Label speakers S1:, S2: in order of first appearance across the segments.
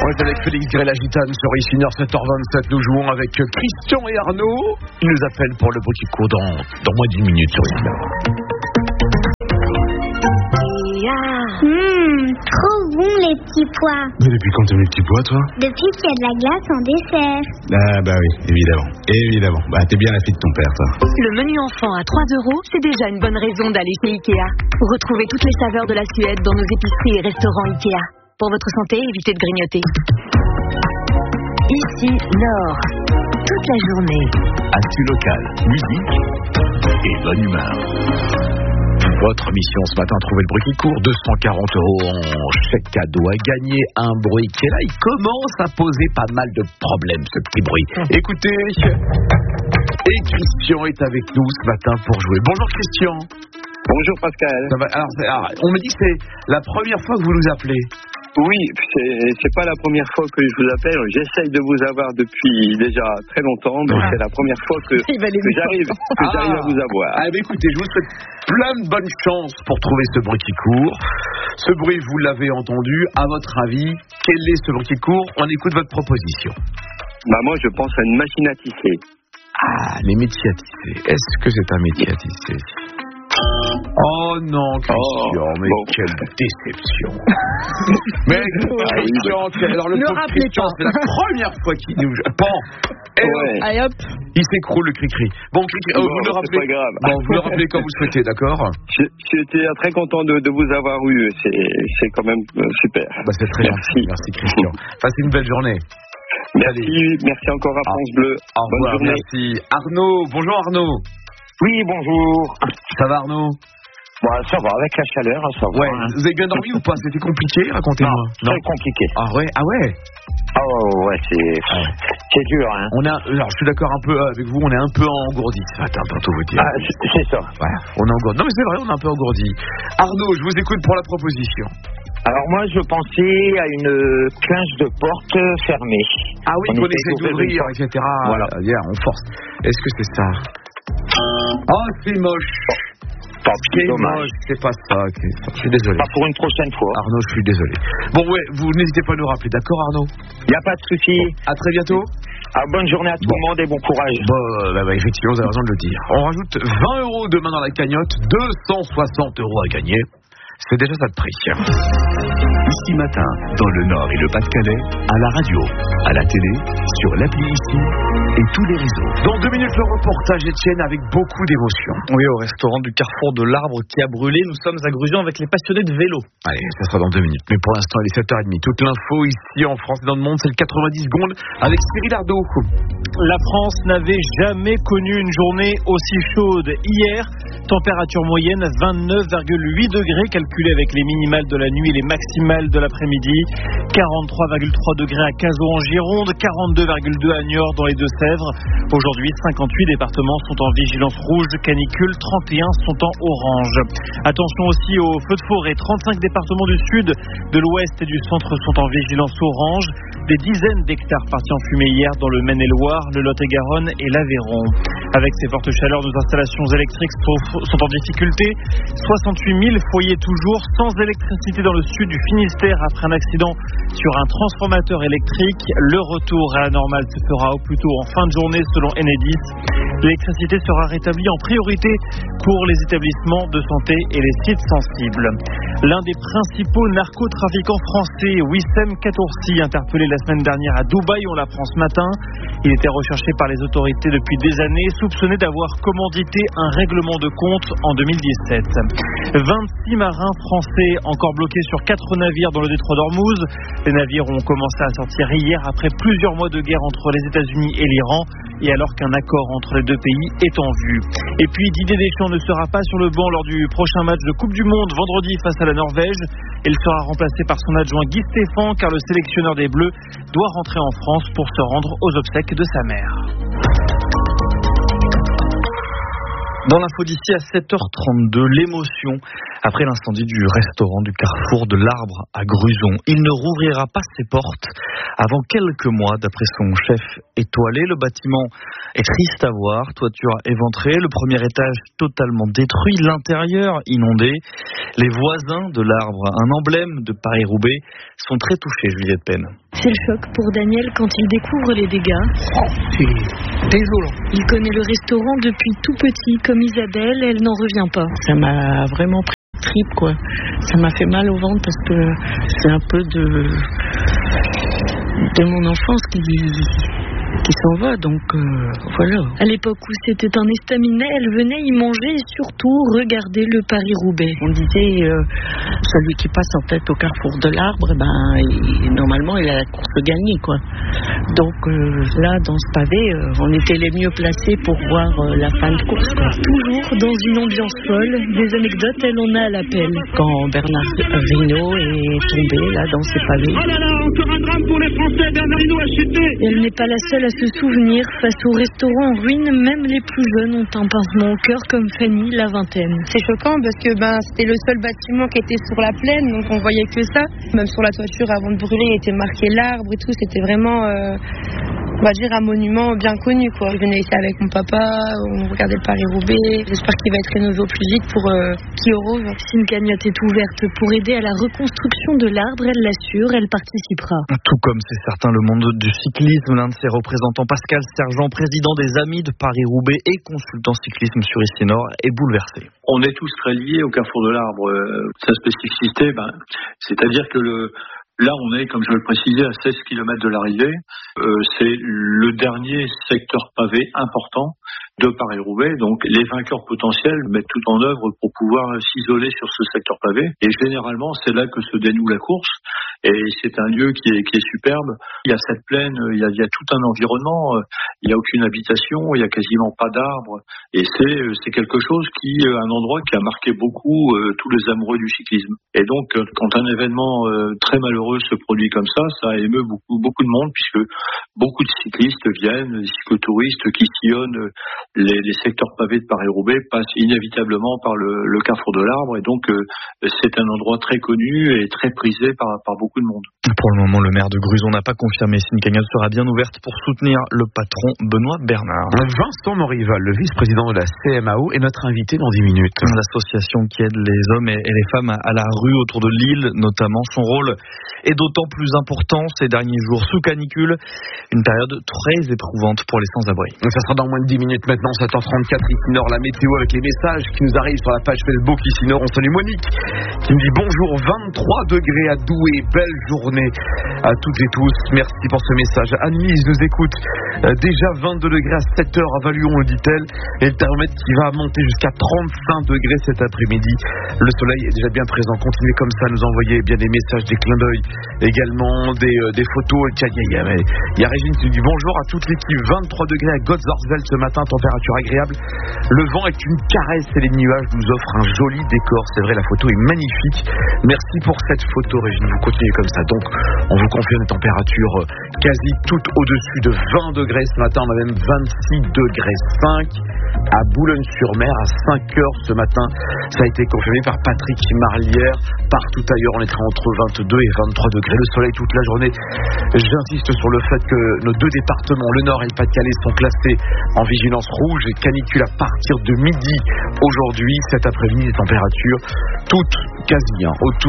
S1: On est avec Félix Grella-Gitane sur ici 7h27. Nous jouons avec Christian et Arnaud. Ils nous appellent pour le bruit qui court dans moins d'une minute sur ici.
S2: Trop bon les petits pois.
S3: Mais depuis quand t'aimes les petits pois, toi?
S2: Depuis qu'il y a de la glace en dessert.
S3: Ah bah oui, évidemment. Bah t'es bien la fille de ton père, toi.
S4: Le menu enfant à 3 €, c'est déjà une bonne raison d'aller chez Ikea. Retrouvez toutes les saveurs de la Suède dans nos épiceries et restaurants Ikea. Pour votre santé, évitez de grignoter. Ici, Nord. Toute la journée.
S1: Actu locale, musique et bonne humeur. Votre mission ce matin, trouver le bruit qui court. 240 € en chèque cadeau à gagner. Un bruit qui est là, il commence à poser pas mal de problèmes, ce petit bruit. Écoutez, et Christian est avec nous ce matin pour jouer. Bonjour Christian.
S5: Bonjour Pascal.
S1: Ça va, alors, on me dit que c'est la première fois que vous nous appelez.
S5: Oui, c'est pas la première fois que je vous appelle. J'essaye de vous avoir depuis déjà très longtemps, mais c'est la première fois que j'arrive à vous avoir.
S1: Ah, mais écoutez, je vous souhaite plein de bonnes chances pour trouver ce bruit qui court. Ce bruit, vous l'avez entendu. À votre avis, quel est ce bruit qui court? On écoute votre proposition.
S5: Bah moi, je pense à une machine à tisser.
S1: Ah, les métiers à tisser. Est-ce que c'est un métier à tisser? Oh non, Christian, mais bon. Quelle déception. Mais Christian, alors le pauvre Christian, c'est la première fois qu'il nous... Bon,
S6: allez hop,
S1: il s'écroule le cri-cri. Bon, cri-cri, vous le rappelez.
S5: Pas grave.
S1: Bon, vous le rappelez quand vous souhaitez, d'accord?
S5: J'étais très content de vous avoir eu. C'est quand même super.
S1: Bah, c'est très gentil. Merci Christian. Passez une belle journée.
S5: Merci encore à France Bleu.
S1: Au revoir, merci. Arnaud, bonjour Arnaud.
S7: Oui, bonjour.
S1: Ça va Arnaud?
S7: Bah, ça va, avec la chaleur, ça va.
S1: Ouais. Vous avez bien dormi ou pas? C'était compliqué? Racontez-moi.
S7: Non, très compliqué.
S1: Ah ouais?
S7: Oh ouais, c'est dur, hein.
S1: Alors, je suis d'accord un peu avec vous, on est un peu engourdi ce matin, pour tout vous dire.
S7: Ah, c'est ça.
S1: Ouais, on est engourdi. Non mais c'est vrai, on est un peu engourdi. Arnaud, je vous écoute pour la proposition.
S7: Alors moi, je pensais à une clinche de porte fermée.
S1: Ah oui, on essaie d'ouvrir, etc.
S7: Voilà.
S1: On force. Est-ce que c'est ça? Oh, c'est moche.
S7: C'est dommage.
S1: C'est pas ça. Je suis désolé.
S7: Pas pour une prochaine fois.
S1: Arnaud, je suis désolé. Bon, ouais, vous n'hésitez pas à nous rappeler, d'accord, Arnaud?
S7: Il n'y a pas de souci.
S1: À très bientôt.
S7: Bonne journée à tout le monde et bon courage.
S1: Bon, effectivement, vous avez raison de le dire. On rajoute 20 € demain dans la cagnotte, 260 € à gagner. C'est déjà ça de prix.
S8: Ici matin, dans le Nord et le Pas-de-Calais, à la radio, à la télé, sur l'appli ici et tous les réseaux.
S1: Dans 2 minutes, le reportage Étienne avec beaucoup d'émotion.
S6: Oui, au restaurant du Carrefour de l'Arbre qui a brûlé, nous sommes à Grusion avec les passionnés de vélo.
S1: Allez, ça sera dans 2 minutes. Mais pour l'instant, il est 7h30. Toute l'info ici en France et dans le monde, c'est le 90 secondes avec Cyril Ardo.
S9: La France n'avait jamais connu une journée aussi chaude. Hier, température moyenne 29,8 degrés calculée avec les minimales de la nuit et les maximales de l'après-midi. 43,3 degrés à Cazaux en Gironde, 42,2 à Niort dans les Deux-Sèvres. Aujourd'hui, 58 départements sont en vigilance rouge canicule, 31 sont en orange. Attention aussi aux feux de forêt. 35 départements du sud, de l'ouest et du centre sont en vigilance orange. Des dizaines d'hectares partis en fumée hier dans le Maine-et-Loire, le Lot-et-Garonne et l'Aveyron. Avec ces fortes chaleurs, nos installations électriques sont en difficulté. 68 000 foyers toujours sans électricité dans le sud du Finistère après un accident sur un transformateur électrique. Le retour à la normale se fera au plus tôt en fin de journée selon Enedis. L'électricité sera rétablie en priorité pour les établissements de santé et les sites sensibles. L'un des principaux narcotrafiquants français, Wissem Katoursi, interpellé la semaine dernière à Dubaï, on l'apprend ce matin. Il était recherché par les autorités depuis des années, soupçonné d'avoir commandité un règlement de compte en 2017. 26 marins français encore bloqués sur 4 navires dans le détroit d'Ormuz. Les navires ont commencé à sortir hier après plusieurs mois de guerre entre les États-Unis et l'Iran et alors qu'un accord entre les deux pays est en vue. Et puis Didier Deschamps ne sera pas sur le banc lors du prochain match de Coupe du Monde vendredi face à la Norvège. Il sera remplacé par son adjoint Guy Stéphane car le sélectionneur des Bleus doit rentrer en France pour se rendre aux obsèques de sa mère.
S6: Dans l'info d'ici à 7h32, l'émotion après l'incendie du restaurant du Carrefour de l'Arbre à Gruson. Il ne rouvrira pas ses portes avant quelques mois, d'après son chef étoilé. Le bâtiment est triste à voir, toiture éventrée, le premier étage totalement détruit, l'intérieur inondé. Les voisins de l'Arbre, un emblème de Paris-Roubaix, sont très touchés, Juliette Penn.
S10: C'est le choc pour Daniel quand il découvre les dégâts.
S11: C'est désolant.
S10: Il connaît le restaurant depuis tout petit, comme Isabelle, elle n'en revient pas.
S11: Ça m'a vraiment pris le trip, quoi. Ça m'a fait mal au ventre parce que c'est un peu de mon enfance qui s'en va, donc voilà.
S10: À l'époque où c'était un estaminet, elle venait y manger et surtout regarder le Paris-Roubaix.
S11: On disait, celui qui passe en tête au carrefour de l'Arbre, normalement il a la course gagnée, quoi. Donc là, dans ce pavé, on était les mieux placés pour voir la fin de course, quoi.
S10: Toujours dans une ambiance folle, des anecdotes, elle en a à l'appel.
S11: Quand Bernard Hinault est tombé, là, dans ces pavés.
S12: Oh là là, encore un drame pour les Français, Bernard Hinault a chuté.
S10: Elle n'est pas la seule à se souvenir, face au restaurant en ruine, même les plus jeunes ont un pincement au cœur comme Fanny, la vingtaine.
S13: C'est choquant parce que c'était le seul bâtiment qui était sur la plaine, donc on voyait que ça. Même sur la toiture avant de brûler, il était marqué l'Arbre et tout, c'était vraiment, on va dire, un monument bien connu, quoi. Je venais ici avec mon papa, on regardait le Paris-Roubaix, j'espère qu'il va être rénové au plus vite pour qu'il rove.
S10: Si une cagnotte est ouverte pour aider à la reconstruction de l'Arbre, elle l'assure, elle participera.
S6: Tout comme c'est certain le monde du cyclisme, l'un de ses représentants, Pascal Sergent, président des Amis de Paris-Roubaix et consultant cyclisme sur ICI Nord, est bouleversé.
S14: On est tous très liés au carrefour de l'Arbre. Sa spécificité, c'est-à-dire que là, on est, comme je le précisais, à 16 km de l'arrivée. C'est le dernier secteur pavé important de Paris-Roubaix. Donc, les vainqueurs potentiels mettent tout en œuvre pour pouvoir s'isoler sur ce secteur pavé. Et généralement, c'est là que se dénoue la course. Et c'est un lieu qui est superbe. Il y a cette plaine, il y a tout un environnement. Il n'y a aucune habitation, il n'y a quasiment pas d'arbres. Et c'est quelque chose un endroit qui a marqué beaucoup tous les amoureux du cyclisme. Et donc, quand un événement très malheureux se produit comme ça émeut beaucoup de monde, puisque beaucoup de cyclistes viennent, des cyclotouristes qui sillonnent les secteurs pavés de Paris-Roubaix, passent inévitablement par le carrefour de l'Arbre. Et donc, c'est un endroit très connu et très prisé par beaucoup de monde.
S6: Pour le moment, le maire de Gruson n'a pas confirmé si une cagnotte sera bien ouverte pour soutenir le patron Benoît Bernard.
S1: Vincent Morival, le vice-président de la CMAO, est notre invité dans 10 minutes.
S6: L'association qui aide les hommes et les femmes à la rue autour de Lille, notamment. Son rôle est d'autant plus important ces derniers jours sous canicule. Une période très éprouvante pour les sans-abri.
S1: Ça sera dans moins de 10 minutes maintenant, 7h34 ici Nord, la météo avec les messages qui nous arrivent sur la page Facebook ici Nord. On salue Monique qui me dit bonjour, 23 degrés à Douai, belle journée à toutes et tous. Merci pour ce message. Anne-Lise nous écoute. Déjà 22 degrés à 7h à Valuon, nous dit-elle. Et le thermomètre qui va monter jusqu'à 35 degrés cet après-midi. Le soleil est déjà bien présent. Continuez comme ça, nous envoyer bien des messages, des clins d'œil, également des photos. Il y a Régine qui nous dit bonjour à toute l'équipe. 23 degrés à Gotzorzelt ce matin, température agréable. Le vent est une caresse et les nuages nous offrent un joli décor. C'est vrai, la photo est magnifique. Merci pour cette photo, Régine. Vous continuez comme ça. Donc, on vous confirme des températures quasi toutes au-dessus de 20 degrés. Ce matin, on a même 26 degrés 5 à Boulogne-sur-Mer à 5 heures ce matin. Ça a été confirmé par Patrick Marlière. Partout ailleurs, on est entre 22 et 23 degrés. Le soleil toute la journée. J'insiste sur le fait que nos deux départements, le Nord et le Pas-de-Calais, sont classés en vigilance rouge et canicule à partir de midi aujourd'hui. Cet après-midi, les températures toutes quasi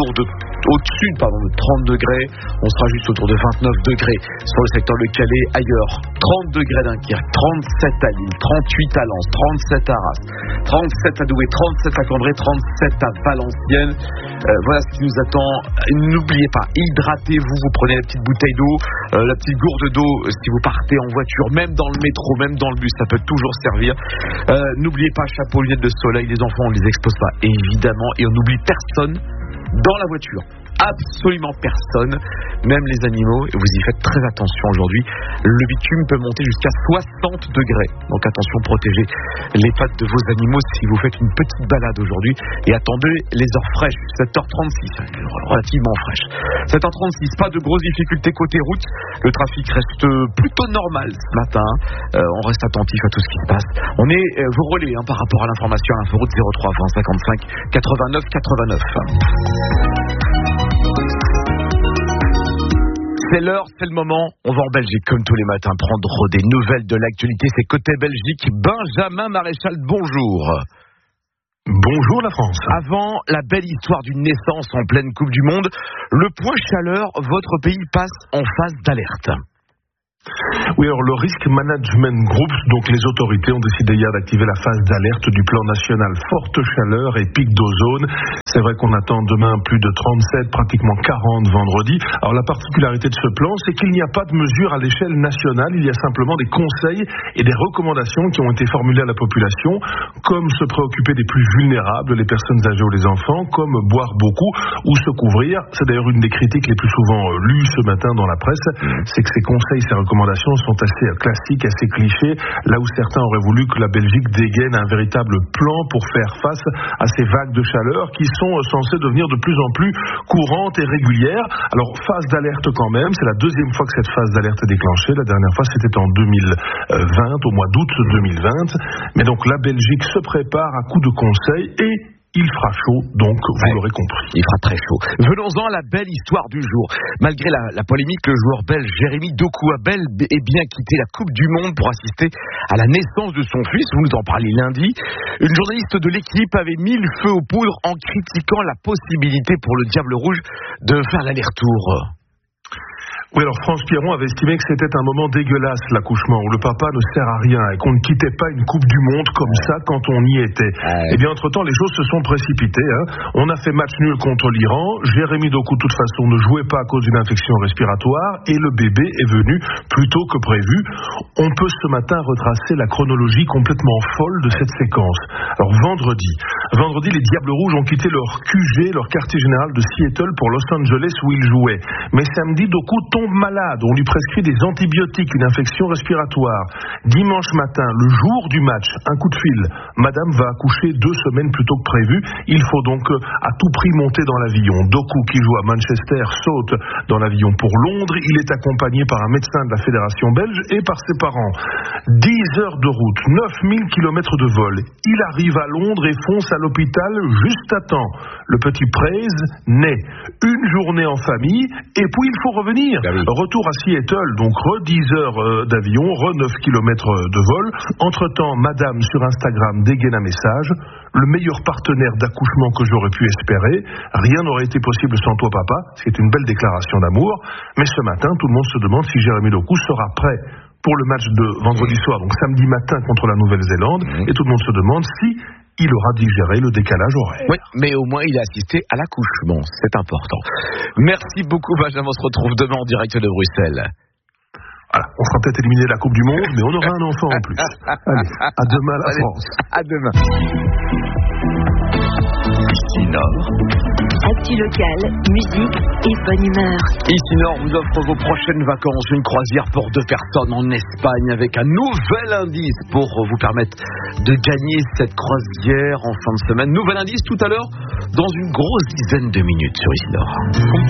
S1: au-dessus de 30 degrés. On sera juste autour de 29 degrés sur le secteur de Calais. Ailleurs, 30 degrés à Dunkerque, 37 à Lille, 38 à Lens, 37 à Arras, 37 à Douai, 37 à Cambrai, 37 à Valenciennes. Voilà ce qui nous attend. N'oubliez pas, hydratez-vous. Vous prenez la petite bouteille d'eau, la petite gourde d'eau si vous partez en voiture, même dans le métro, même dans le bus, ça peut toujours servir. N'oubliez pas, chapeau, lunettes de soleil. Les enfants, on ne les expose pas, évidemment. Et on n'oublie personne dans la voiture. Absolument personne, même les animaux. Et vous y faites très attention aujourd'hui. Le bitume peut monter jusqu'à 60 degrés. Donc attention, protégez les pattes de vos animaux si vous faites une petite balade aujourd'hui. Et attendez les heures fraîches, 7h36, relativement fraîche. 7h36, pas de grosses difficultés côté route. Le trafic reste plutôt normal ce matin. On reste attentif à tout ce qui se passe. On est vos relais par rapport à l'information à l'inforoute 03 20 55 89 89. C'est l'heure, c'est le moment. On va en Belgique comme tous les matins prendre des nouvelles de l'actualité. C'est côté Belgique. Benjamin Maréchal, bonjour.
S15: Bonjour la France.
S1: Avant la belle histoire d'une naissance en pleine Coupe du Monde, le point chaleur, votre pays passe en phase d'alerte.
S15: Oui, alors le Risk Management Group, donc les autorités ont décidé hier d'activer la phase d'alerte du plan national forte chaleur et pic d'ozone. C'est vrai qu'on attend demain plus de 37, pratiquement 40 vendredi. Alors la particularité de ce plan, c'est qu'il n'y a pas de mesures à l'échelle nationale, il y a simplement des conseils et des recommandations qui ont été formulées à la population, comme se préoccuper des plus vulnérables, les personnes âgées ou les enfants, comme boire beaucoup ou se couvrir. C'est d'ailleurs une des critiques les plus souvent lues ce matin dans la presse, c'est que ces conseils, ces recommandations sont assez classiques, assez clichés, là où certains auraient voulu que la Belgique dégaine un véritable plan pour faire face à ces vagues de chaleur qui sont censées devenir de plus en plus courantes et régulières. Alors, phase d'alerte quand même, c'est la deuxième fois que cette phase d'alerte est déclenchée. La dernière fois, c'était en 2020, au mois d'août 2020. Mais donc, la Belgique se prépare à coups de conseils et il fera chaud, donc vous l'aurez compris.
S1: Il fera très chaud. Venons-en à la belle histoire du jour. Malgré la polémique, le joueur belge Jérémy Doku a bel et bien quitté la Coupe du Monde pour assister à la naissance de son fils. Vous nous en parlez lundi. Une journaliste de l'équipe avait mis le feu aux poudres en critiquant la possibilité pour le Diable Rouge de faire l'aller-retour.
S15: Oui, alors France Pierron avait estimé que c'était un moment dégueulasse, l'accouchement, où le papa ne sert à rien et qu'on ne quittait pas une Coupe du Monde comme ça quand on y était. Eh bien, entre-temps, les choses se sont précipitées. On a fait match nul contre l'Iran. Jérémy Doku, de toute façon, ne jouait pas à cause d'une infection respiratoire et le bébé est venu plus tôt que prévu. On peut ce matin retracer la chronologie complètement folle de cette séquence. Alors, vendredi, les Diables Rouges ont quitté leur QG, leur quartier général de Seattle pour Los Angeles où ils jouaient. Mais samedi, Doku tombe malade, on lui prescrit des antibiotiques, une infection respiratoire. Dimanche matin, le jour du match, un coup de fil. Madame va accoucher 2 semaines plus tôt que prévu. Il faut donc à tout prix monter dans l'avion. Doku, qui joue à Manchester, saute dans l'avion pour Londres. Il est accompagné par un médecin de la fédération belge et par ses parents. 10 heures de route, 9000 km de vol. Il arrive à Londres et fonce à l'hôpital juste à temps. Le petit Praise naît. Une journée en famille et puis il faut revenir. Retour à Seattle, donc 10 heures d'avion, 9 km de vol. Entre-temps, madame sur Instagram dégaine un message. Le meilleur partenaire d'accouchement que j'aurais pu espérer. Rien n'aurait été possible sans toi, papa. C'est une belle déclaration d'amour. Mais ce matin, tout le monde se demande si Jérémy Doku sera prêt pour le match de vendredi soir, donc samedi matin contre la Nouvelle-Zélande. Et tout le monde se demande si il aura digéré le décalage horaire.
S1: Oui, mais au moins il a assisté à l'accouchement, c'est important. Merci beaucoup Benjamin, on se retrouve demain en direct de Bruxelles.
S15: Voilà, on sera peut-être éliminé de la Coupe du Monde, mais on aura un enfant en plus. Allez, à demain la France.
S1: À demain.
S8: Ici Nord.
S4: Actu local, musique et bonne humeur.
S1: Ici Nord vous offre vos prochaines vacances, une croisière pour 2 personnes en Espagne avec un nouvel indice pour vous permettre de gagner cette croisière en fin de semaine. Nouvel indice tout à l'heure dans une grosse dizaine de minutes sur Ici Nord.